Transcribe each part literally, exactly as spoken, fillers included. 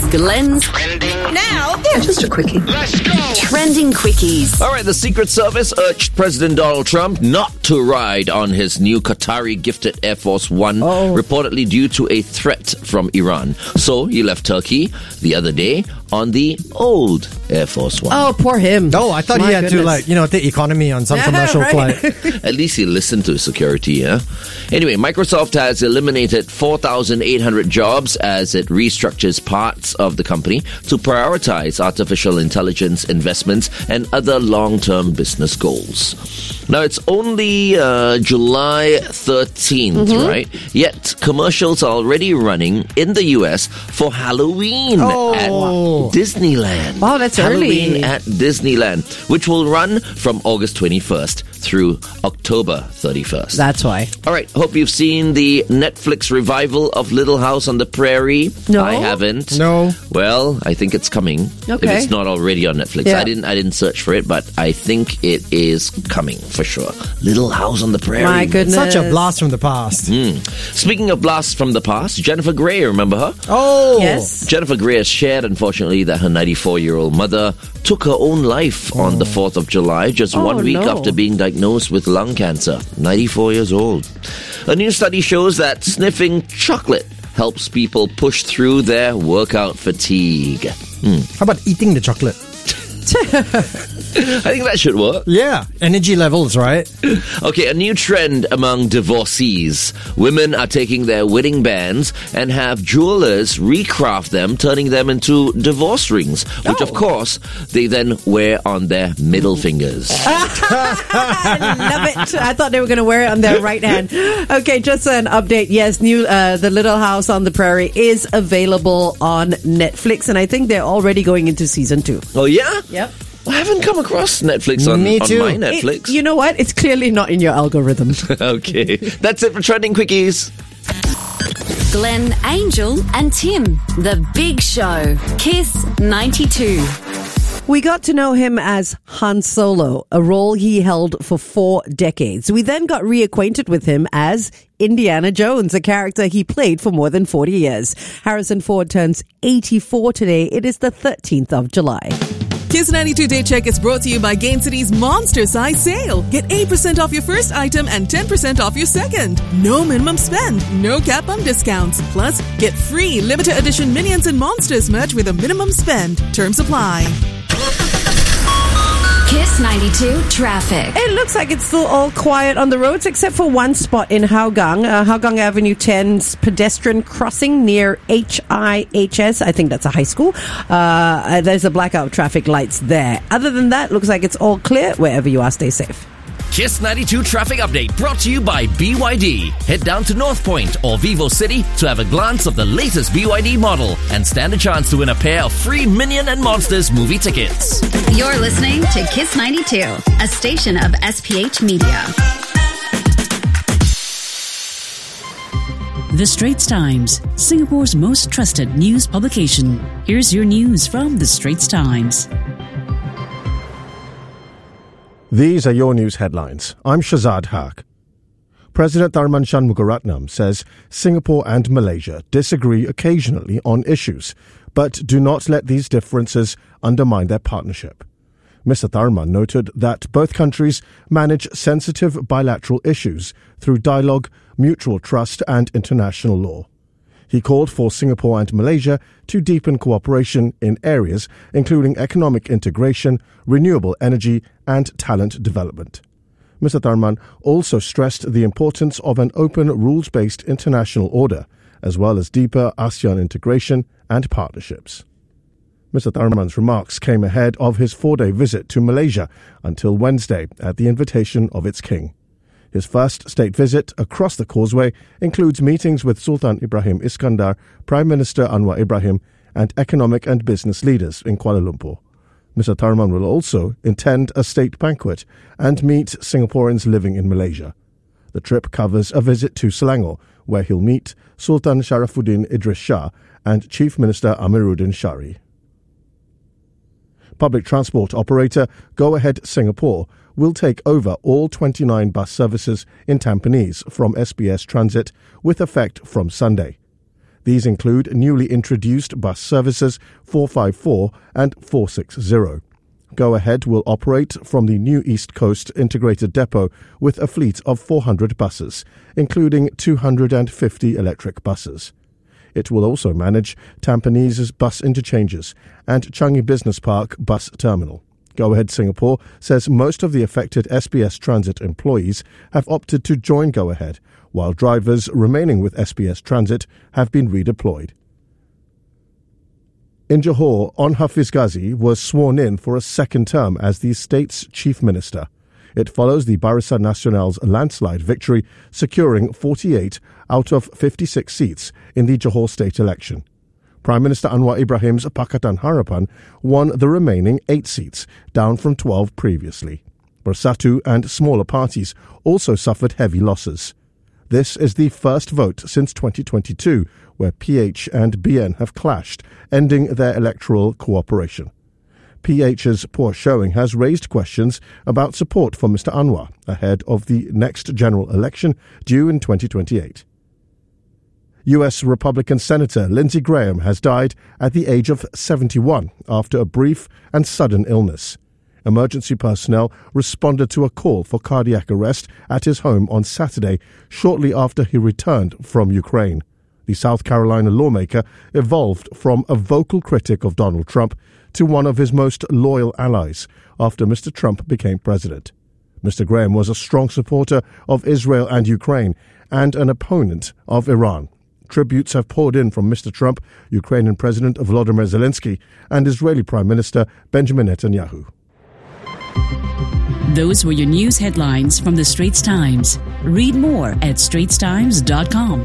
Glenn's Trending Now. Yeah, just a quickie. Let's go. Trending Quickies. All right, the Secret Service urged President Donald Trump not to ride on his new Qatari-gifted Air Force One, oh. reportedly due to a threat from Iran. So he left Turkey the other day on the old Air Force One. Oh, poor him. Oh, I thought My he had goodness. to, like, you know, take economy on some Yeah, commercial right. flight. At least he listened to security, yeah? Anyway, Microsoft has eliminated four thousand eight hundred jobs as it restructures parts of the company to prioritize artificial intelligence investments and other long-term business goals. Now, it's only uh, July thirteenth, Mm-hmm. right? Yet, commercials are already running in the U S for Halloween Oh. at Disneyland. Wow, that's Halloween early. at Disneyland, which will run from August twenty-first through October thirty-first. That's why. All right, hope you've seen the Netflix revival of Little House on the Prairie. No. I haven't. No. Well, I think it's coming. If Okay. it's not already on Netflix. Yeah. I didn't I didn't search for it, but I think it is coming for sure. Little House on the Prairie. My goodness. Such a blast from the past. Speaking of blasts from the past, Jennifer Grey, remember her? Oh. Yes. Jennifer Grey has shared, unfortunately, that her ninety-four-year-old mother took her own life on the fourth of July, just Oh, one week no. after being diagnosed with lung cancer. ninety-four years old. A new study shows that sniffing chocolate helps people push through their workout fatigue. How about eating the chocolate? I think that should work. Yeah. Energy levels, right? Okay, a new trend among divorcees. Women are taking their wedding bands and have jewelers recraft them, turning them into divorce rings, which, of course, they then wear on their middle fingers. I love it. I thought they were going to wear it on their right hand. Okay, just an update. Yes, new uh, The Little House on the Prairie is available on Netflix, and I think they're already going into season two. Oh, yeah? Yep. I haven't come across Netflix on, Me on too. my It- Netflix. you know what? It's clearly not in your algorithm. Okay, that's it for Trending Quickies. Glenn, Angel, and Tim. The Big Show. Kiss ninety-two. We got to know him as Han Solo, a role he held for four decades. We then got reacquainted with him as Indiana Jones, a character he played for more than forty years. Harrison Ford turns eighty-four today. It is the thirteenth of July. Kiss ninety-two Day Check is brought to you by Gain City's Monster Size Sale. Get eight percent off your first item and ten percent off your second. No minimum spend, no cap on discounts. Plus, get free limited edition Minions and Monsters merch with a minimum spend. Terms apply. Kiss ninety-two Traffic. It looks like it's still all quiet on the roads except for one spot in Hougang. Uh, Hougang Avenue ten's pedestrian crossing near H I H S. I think that's a high school. Uh, there's a blackout traffic lights there. Other than that, looks like it's all clear. Wherever you are, stay safe. Kiss ninety-two Traffic Update brought to you by B Y D. Head down to North Point or Vivo City to have a glance of the latest B Y D model and stand a chance to win a pair of free Minion and Monsters movie tickets. You're listening to Kiss ninety-two, a station of S P H Media. The Straits Times, Singapore's most trusted news publication. Here's your news from The Straits Times. These are your news headlines. I'm Shazad Haq. President Tharman Shanmugaratnam says Singapore and Malaysia disagree occasionally on issues, but do not let these differences undermine their partnership. Mister Tharman noted that both countries manage sensitive bilateral issues through dialogue, mutual trust and international law. He called for Singapore and Malaysia to deepen cooperation in areas including economic integration, renewable energy and talent development. Mister Tharman also stressed the importance of an open, rules-based international order, as well as deeper ASEAN integration and partnerships. Mister Tharman's remarks came ahead of his four-day visit to Malaysia until Wednesday at the invitation of its king. His first state visit across the causeway includes meetings with Sultan Ibrahim Iskandar, Prime Minister Anwar Ibrahim, and economic and business leaders in Kuala Lumpur. Mister Tharman will also attend a state banquet and meet Singaporeans living in Malaysia. The trip covers a visit to Selangor, where he'll meet Sultan Sharafuddin Idris Shah and Chief Minister Amiruddin Shari. Public transport operator Go Ahead Singapore will take over all twenty-nine bus services in Tampines from S B S Transit with effect from Sunday. These include newly introduced bus services four five four and four six zero. Go Ahead will operate from the new East Coast Integrated Depot with a fleet of four hundred buses, including two hundred fifty electric buses. It will also manage Tampanese's bus interchanges and Changi Business Park bus terminal. Go Ahead Singapore says most of the affected S B S Transit employees have opted to join Go Ahead, while drivers remaining with S B S Transit have been redeployed. In Johor, On Hafiz Ghazi was sworn in for a second term as the state's chief minister. It follows the Barisan Nasional's landslide victory, securing forty-eight out of fifty-six seats in the Johor state election. Prime Minister Anwar Ibrahim's Pakatan Harapan won the remaining eight seats, down from twelve previously. Bersatu and smaller parties also suffered heavy losses. This is the first vote since twenty twenty-two where P H and B N have clashed, ending their electoral cooperation. P H's poor showing has raised questions about support for Mister Anwar ahead of the next general election due in twenty twenty-eight. U S Republican Senator Lindsey Graham has died at the age of seventy-one after a brief and sudden illness. Emergency personnel responded to a call for cardiac arrest at his home on Saturday, shortly after he returned from Ukraine. The South Carolina lawmaker evolved from a vocal critic of Donald Trump to one of his most loyal allies after Mister Trump became president. Mister Graham was a strong supporter of Israel and Ukraine and an opponent of Iran. Tributes have poured in from Mister Trump, Ukrainian President Volodymyr Zelensky, and Israeli Prime Minister Benjamin Netanyahu. Those were your news headlines from the Straits Times. Read more at straits times dot com.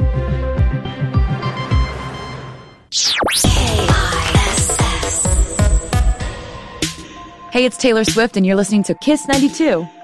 Hey, it's Taylor Swift, and you're listening to Kiss ninety-two.